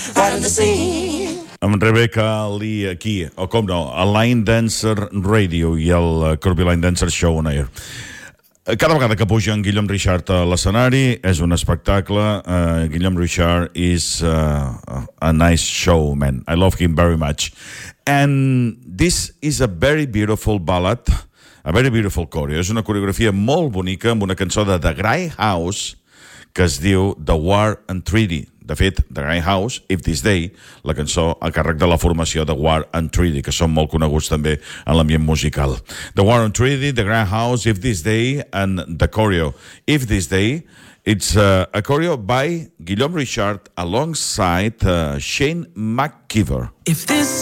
right in the scene. Amb Rebecca Lee aquí, o com no, a Line Dancer Radio i el Corby Line Dancer Show on Air. Cada vegada que puja en Guillaume Richard a l'escenari és un espectacle. Guillaume Richard is a nice showman. I love him very much. And this is a very beautiful ballad, a very beautiful choreo. És una coreografia molt bonica amb una cançó de The Grindhouse que es diu The War and Treaty. De fet, The Grindhouse, If This Day, la cançó a càrrec de la formació de War and Treaty, que són molt coneguts també en l'ambient musical. The War and Treaty, The Grindhouse, If This Day, and the choreo. If This Day, it's a choreo by Guillaume Richard alongside Shane McKeever. If this